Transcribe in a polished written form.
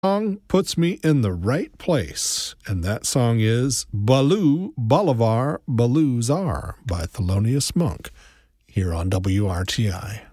Song puts me in the right place, and that song is Baloo Bolivar Baloo Czar by Thelonious Monk here on WRTI.